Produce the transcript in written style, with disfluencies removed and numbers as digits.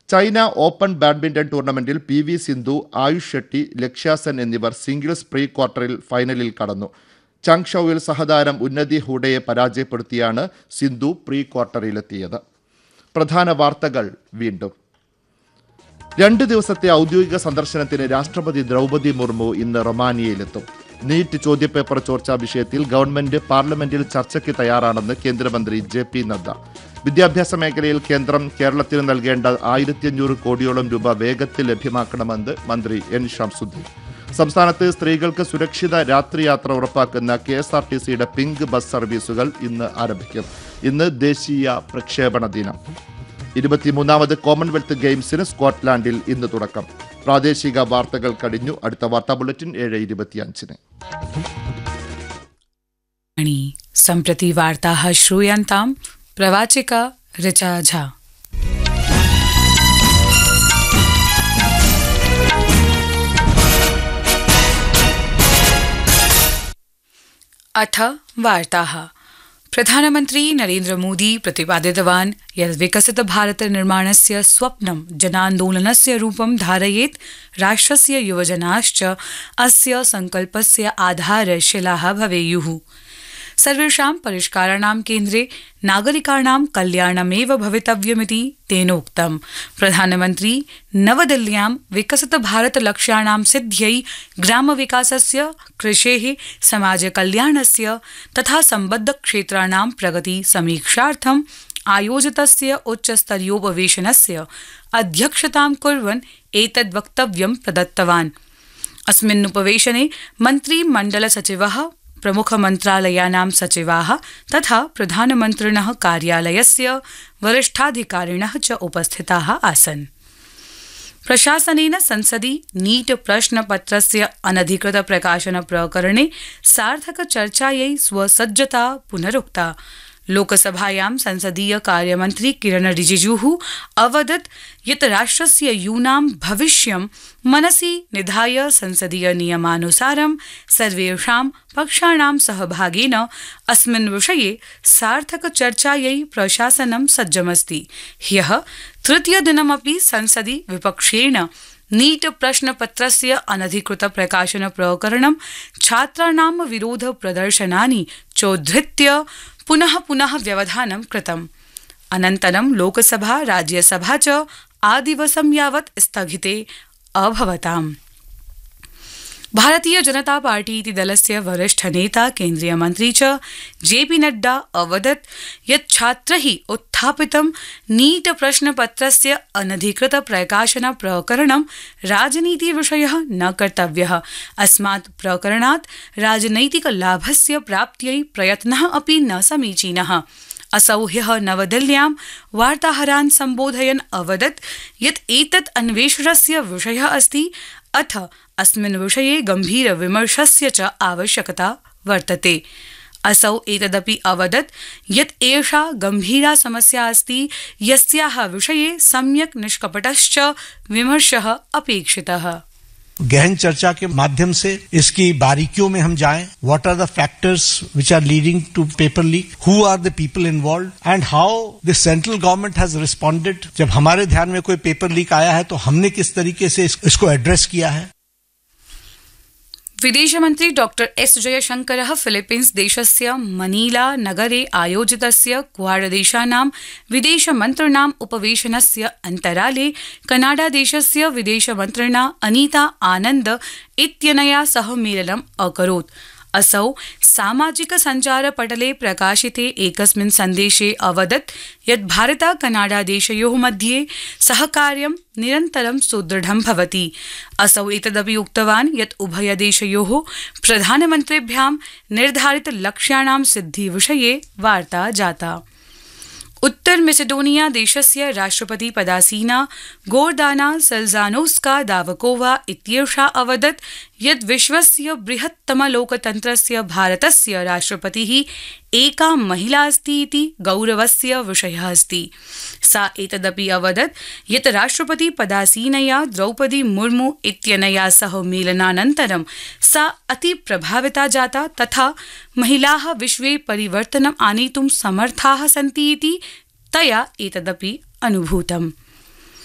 China open badminton ടൂർണമെന്റിൽ PV Sindhu, Ayush Shetty, ലക്ഷ്യ സെൻ എന്നിവർ singles pre ക്വാർട്ടറിൽ ഫൈനലിൽ കടന്നു. ചാങ്ഷൌവിൽ സഹതാരം ഉന്നതി ഹൂഡയെ പരാജയപ്പെടുത്തിയാണ് സിന്ധു പ്രീ ക്വാർട്ടറിലെത്തിയത്. പ്രധാന വാർത്തകൾ വീണ്ടും. 2 ദിവസത്തെ ഔദ്യോഗിക സന്ദർശനത്തിന് രാഷ്ട്രപതി ദ്രൗപദി മുർമു ഇന്ന് റൊമാനിയയിലെത്തും. നീറ്റ് ചോദ്യപേപ്പർ ചോർച്ചാ വിഷയത്തിൽ ഗവൺമെന്റ് പാർലമെന്റിൽ ചർച്ചയ്ക്ക് തയ്യാറാണെന്ന് കേന്ദ്രമന്ത്രി JP നദ്ദ. വിദ്യാഭ്യാസ മേഖലയിൽ കേന്ദ്രം കേരളത്തിന് നൽകേണ്ട 1500 കോടിയോളം രൂപ വേഗത്തിൽ ലഭ്യമാക്കണമെന്ന് മന്ത്രി N ഷംസുദ്ദീൻ. സംസ്ഥാനത്ത് സ്ത്രീകൾക്ക് സുരക്ഷിത രാത്രിയാത്ര ഉറപ്പാക്കുന്ന KSRTCയുടെ പിങ്ക് ബസ് സർവീസുകൾ ഇന്ന് ആരംഭിക്കും. ഇന്ന് ദേശീയ പ്രക്ഷേപണ ദിനം. 23ാമത് കോമൺവെൽത്ത് ഗെയിംസിന് സ്കോട്ട്ലാൻഡിൽ ഇന്ന് തുടക്കം. പ്രാദേശിക വാർത്തകൾ കഴിഞ്ഞു. അടുത്ത വാർത്താ ബുള്ളറ്റിൻ 7:25-ന്. सम्प्रति वार्ताः श्रूयन्तां प्रवाचिका ऋचा झा. अथ वार्ताः. प्रधानमन्त्री नरेन्द्र मोदी प्रतिपादितवान् यत् विकसित भारत निर्माणस्य स्वप्नं जनान्दोलनस्य रूपं धारयेत्. राष्ट्रस्य युवजनाश्च अस्य संकल्पस्य आधारशिलाः भवेयुः. सर्वेषां परिष्काराणां केन्द्रे नागरिकाणां कल्याणमेव भवितव्यमिति तेनोक्तम्. प्रधानमन्त्री नवदिल्ल्यां विकसित भारत लक्ष्याणां सिद्ध्यै ग्रामविकासस्य, कृषेः, समाजकल्याणस्य तथा सम्बद्ध क्षेत्राणां प्रगति समीक्षार्थम् आयोजितस्य उच्चस्तरीयोपवेशनस्य अध्यक्षतां कुर्वन् एतद् वक्तव्यं प्रदत्तवान्. अस्मिन् उपवेशने मन्त्रिमण्डलसचिवः, प्रमुखमन्त्रालयानां सचिवाः तथा प्रधानमन्त्रिणः कार्यालयस्य वरिष्ठाधिकारिणः च उपस्थिताः आसन्. प्रशासनेन संसदि नीट प्रश्नपत्रस्य अनधिकृत प्रकाशन प्रकरणे सार्थक चर्चायै स्वसज्जता पुनरुक्ता. लोकसभायां संसदीय कार्यमन्त्री किरण रिजिजुः अवदत् यत् राष्ट्रस्य यूनां भविष्यं मनसि निधाय संसदीय नियमानुसारं सर्वेषां पक्षाणां सहभागेन अस्मिन् विषये सार्थक चर्चायै प्रशासनं सज्जमस्ति. ह्यः तृतीयदिनमपि संसदि विपक्षेण नीट प्रश्नपत्रस्य अनधिकृत प्रकाशन प्रकरणं छात्राणां विरोध प्रदर्शनानि चोद्धृत्य पुनः व्यवधानं कृतम्. अनन्तरं लोकसभा राज्यसभा च आदिवसं यावत् स्थगिते अभवताम्. भारतीय जनता पार्टी इति दलस्य वरिष्ठ नेता केन्द्रीय मन्त्री च JP नड्डा अवदत् यत् छात्रैः उत्थापितं नीट प्रश्नपत्रस्य अनधिकृत प्रकाशन प्रकरणं राजनीतिविषयः न कर्तव्यः. अस्मात् प्रकरणात् राजनैतिक लाभस्य प्राप्त्यै प्रयत्नः अपि न समीचीनः. असौ ह्यः नवदिल्ल्यां वार्ताहरान् सम्बोधयन् अवदत् यत् एतत् अन्वेषणस्य विषयः अस्ति, अथ अस्मिन् विषये गम्भीर विमर्शस्य च आवश्यकता वर्तते. असौ एतदपि अवदत् यत् एषा गम्भीरा समस्या अस्ति, यस्याः विषये सम्यक् निष्कपटश्च विमर्शः अपेक्षितः. गहन चर्चा के माध्यम से इसकी बारीकियों में हम जाएं. What are the factors which are leading to paper leak? Who are the people involved? And how the central government has responded? जब हमारे ध्यान में कोई पेपर लीक आया है तो हमने किस तरीके से इसको एड्रेस किया है. विदेशमन्त्री डॉक्टर S जयशंकरः फिलीपीन्स देशस्य मनीला नगरे आयोजितस्य क्वाड देशानां विदेशमन्त्रिणाम् उपवेशनस्य अन्तराले कनाडा देशस्य विदेशमन्त्रिणा अनीता आनन्द इत्यनया सह मेलनम् अकरोत्. असौ सामाजिक सञ्चारपटले प्रकाशिते एकस्मिन् सन्देशे अवदत् यत् भारत कनाडा देशयोः मध्ये सहकार्यं निरन्तरं सुदृढं भवति. असौ एतदपि उक्तवान् यत् उभयदेशयोः प्रधानमन्त्रिभ्यां निर्धारित लक्ष्याणां सिद्धिविषये वार्ता जाता. उत्तर मेसेडोनिया देशस्य राष्ट्रपति पदासीना गोर्दाना सेल्जानोस्का दावकोवा इत्येषा अवदत् यत् विश्वस्य बृहत्तम लोकतन्त्रस्य भारतस्य राष्ट्रपतिः एका महिला अस्ति इति गौरवस्य विषयः अस्ति. सा एतदपि अवदत् यत् राष्ट्रपति पदासीनया द्रौपदी मुर्मू इत्यनया सह मेलनानन्तरं सा अति प्रभाविता जाता तथा महिलाः विश्वे परिवर्तनम् आनेतुं समर्थाः सन्ति इति तया एतदपि अनुभूतम्.